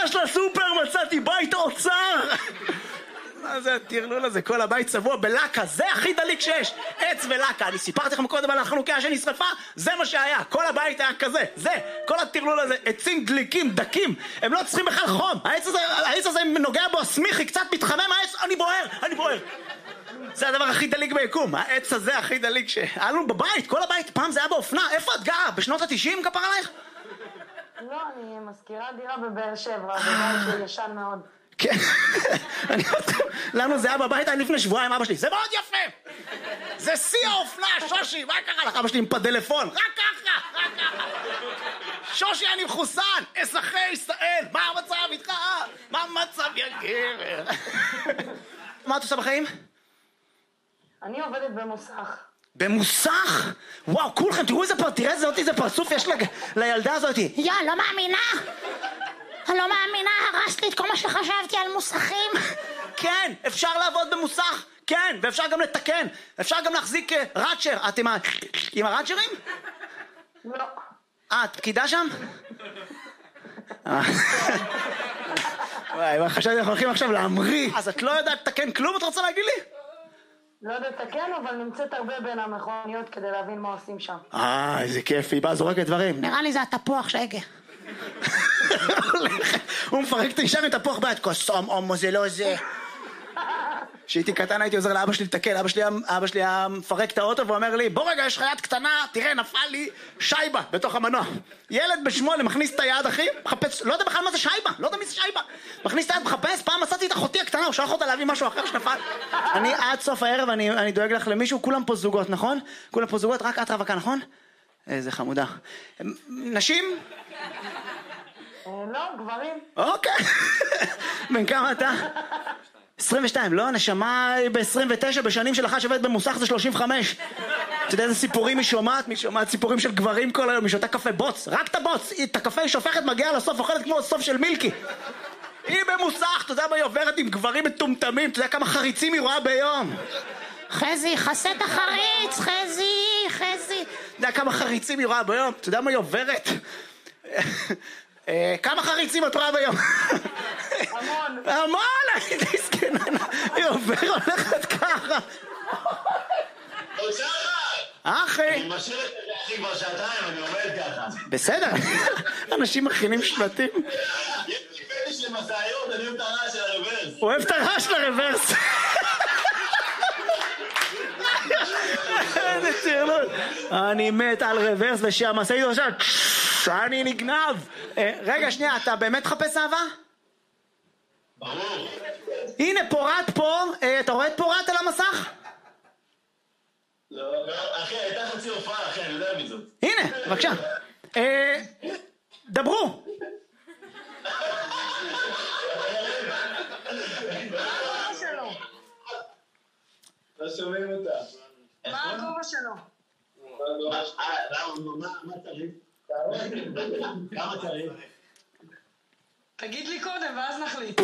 ניגש לסופר, מצאתי בית אוצר. מה זה הטרלול הזה? כל הבית צבוע בלקה, זה הכי דליק שיש. עץ ולקה, אני סיפרתי לכם קודם על החנוכיה שנשרפה, זה מה שהיה, כל הבית היה כזה, זה, כל הטרלול הזה, עצים דליקים, דקים, הם לא צריכים בכלל חום, העץ הזה נוגע בו, הסמיכי, קצת מתחמם העץ, אני בוער. זה הדבר הכי דליק ביקום, העץ הזה הכי דליק שהיה לנו בבית, כל הבית, פעם זה היה באופנה, איפה את גרה? בשנות ה-90 כפר עלייך? לא, אני מזכירה דירה בבאר שבע, בבית שהוא ישן מאוד. כן, לנו זה היה בבית, אני לפני שבועיים אבא שלי, זה מאוד יפה, זה שיא האופנה, שושי, מה קרה לך? אבא שלי עם פדלפון, רק ככה, שושי אני מחוסן, אזרחי ישראל, מה המצב איתך? מה המצב יא גבר? מה את עושה בחיים? אני עובדת במוסך. במוסך? וואו, כולכם, תראו איזה פרצוף יש לילדה הזאת. לא מאמינה. אני לא מאמינה, הרסת לי את כל מה שחשבתי על מוסכים. כן, אפשר לעבוד במוסך, כן, ואפשר גם לתקן, אפשר גם להחזיק ראצ'ר. את עם הראצ'רים? לא. את פקידה שם? וואי, חשבתי אנחנו הולכים עכשיו להמריא. אז את לא יודעת לתקן כלום, את רוצה להגיד לי? לא יודעת לתקן, אבל נמצאת הרבה בין המכוניות כדי להבין מה עושים שם. איזה כיף, היא באה זורקת דברים. נראה לי זה התפוח שהגה. הוא מפרק את האישה מתפוח ביד, קוסום, אומו, זה לא זה. כשהייתי קטן הייתי עוזר לאבא שלי לתקן, אבא שלי היה מפרק את האוטו ואומר לי, בוא רגע, יש לך יד קטנה, תראה, נפל לי שייבה בתוך המנוע. ילד ב8 מכניס את היד, אחי, מחפש, לא יודע בכלל מה זה שייבה, לא יודע מי זה שייבה. מכניס את היד, מחפש, פעם מצאתי את אחותי הקטנה, הוא שלח אותה להביא משהו אחר שנפל. אני עד סוף הערב, אני דואג לך למישהו, כולם פה זוגות, נכון? כולם פה זוגות, רק את רווקה, נכון? איזה חמודה. נשים? לא, גברים. אוקיי. בן כמה אתה? 22, לא, נשמה ב-29, בשנים של אחת שעובדת במוסך זה 35. אתה יודע איזה סיפורים היא שומעת? היא שומעת סיפורים של גברים כל היום, היא שותה קפה בוץ, רק את הבוץ, את הקפה היא שופכת, מגיעה לסוף, אוכלת כמו סוף של מילקי. היא במוסך, אתה יודע מה היא עוברת עם גברים מטומטמים, אתה יודע כמה חריצים היא רואה ביום. חזי, חסה את החריץ, חזי. אתה יודע כמה חריצים היא רואה ביום, אתה יודע מה היא עוברת? כמה חריצים את רואה ביום? המון, הייתי סקנה, היא הולכת ככה. אחי. אני משאיר את זה כבר שעתיים, אני עומד ככה. בסדר, אנשים מכינים שלטים. יש לי פטיש למסעיות, אני אוהב את הרעש של הרוורס. הוא אוהב את הרעש של הרוורס. איזה טרלול. אני מת על רוורס ושהמשאית עושה אני נגנב. רגע, שנייה, אתה באמת חפש אהבה? ברור. הנה, פורט פה. אתה רואה את פורט על המסך? לא, אחי, הייתה חצי הופעה, אחי, אני יודע מי זאת. הנה, בבקשה. דברו. לא שומעים אותה. מה הגובה שלו? מה צריך? כמה צריך? תגיד לי קודם ואז נחליט.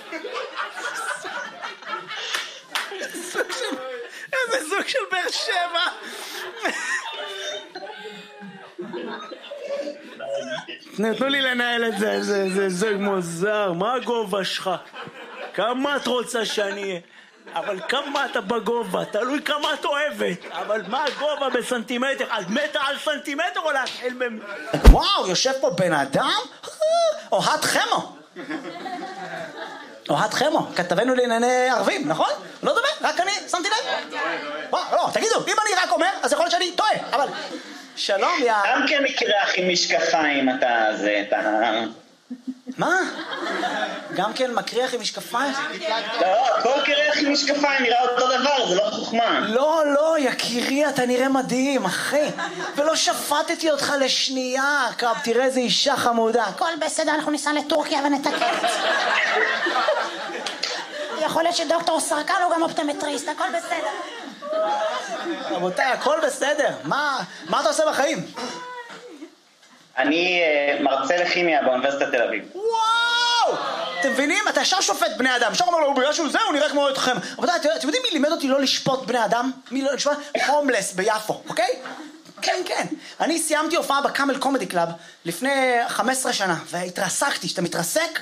איזה זוג של באר שבע. תנו לי לנהל את זה, זה זוג מוזר. מה הגובה שלך? כמה את רוצה שאני אהיה? אבל כמה אתה בגובה, תלוי כמה את אוהבת. אבל מה הגובה בסנטימטר? את מתה על סנטימטר או להתחיל וואו, יושב פה בן אדם? אוהד חמו. אוהד חמו, כתבנו לענייני ערבים, נכון? לא דומה, רק אני שמתי לב. לא, תגידו, אם אני רק אומר, אז יכול להיות שאני טועה, אבל... שלום, יא... גם כן מקרח עם משקפיים, אתה... מה? גם כן מקריח עם משקפיים? לא, כל קרח עם משקפיים נראה אותו דבר, זה לא חוכמה. לא, יקירי, אתה נראה מדהים, אחי. ולא שפטתי אותך לשנייה. קרב, תראה איזה אישה חמודה. הכל בסדר, אנחנו ניסע לטורקיה ונתקן. יכול להיות שדוקטור סרקן הוא גם אופטומטריסט, הכל בסדר. רבותיי, הכל בסדר. מה אתה עושה בחיים? אני מרצה לכימיה באוניברסיטת תל אביב. וואו! אתם מבינים? אתה ישר שופט בני אדם. ישר אומר לו, בגלל שהוא זה, הוא נראה כמו אתכם. רבותיי, אתם יודעים מי לימד אותי לא לשפוט בני אדם? מי לא לשפוט? הומלס ביפו, אוקיי? כן. אני סיימתי הופעה בקאמל קומדי קלאב לפני 15 שנה, והתרסקתי. שאתה מתרסק,